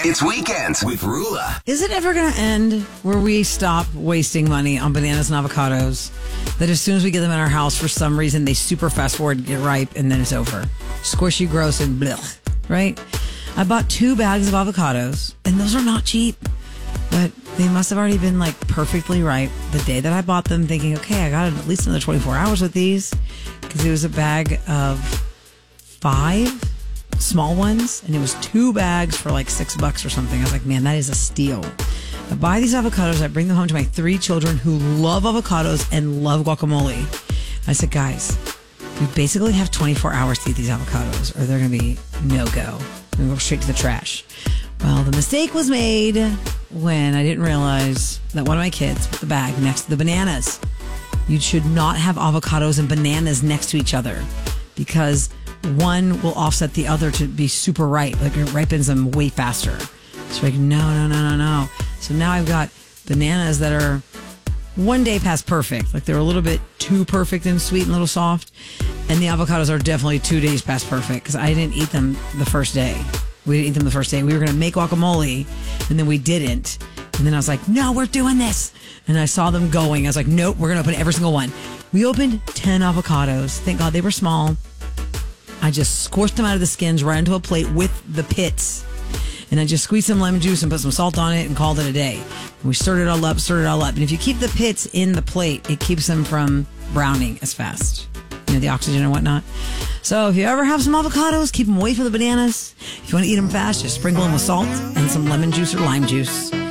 It's Weekends with Rula. Is it ever going to end where we stop wasting money on bananas and avocados? That as soon as we get them in our house, for some reason, they super fast forward, get ripe, and then it's over. Squishy, gross, and blech, right? I bought 2 bags of avocados, and those are not cheap. But they must have already been like perfectly ripe the day that I bought them, thinking, okay, I got at least another 24 hours with these. Because it was a bag of 5 small ones, and it was 2 bags for like $6 or something. I was like, man, that is a steal. I buy these avocados, I bring them home to my 3 children who love avocados and love guacamole. I said, guys, we basically have 24 hours to eat these avocados, or they're going to be no-go. We're going to go straight to the trash. Well, the mistake was made when I didn't realize that one of my kids put the bag next to the bananas. You should not have avocados and bananas next to each other, because one will offset the other to be super ripe. Like, it ripens them way faster. So like, no. So now I've got bananas that are one day past perfect. Like, they're a little bit too perfect and sweet and a little soft. And the avocados are definitely 2 days past perfect, because I didn't eat them the first day. We didn't eat them the first day. We were going to make guacamole, and then we didn't. And then I was like, no, we're doing this. And I saw them going. I was like, nope, we're going to open every single one. We opened 10 avocados. Thank God they were small. I just squished them out of the skins right into a plate with the pits. And I just squeezed some lemon juice and put some salt on it and called it a day. And we stirred it all up. And if you keep the pits in the plate, it keeps them from browning as fast. You know, the oxygen and whatnot. So if you ever have some avocados, keep them away from the bananas. If you want to eat them fast, just sprinkle them with salt and some lemon juice or lime juice.